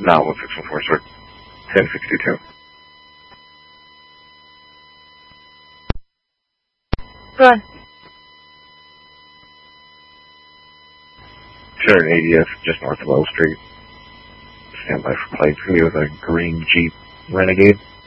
No, 1614, sir. 1062. Run. Sure, ADF, just north of O Street. Stand by for plates. He was a green Jeep Renegade.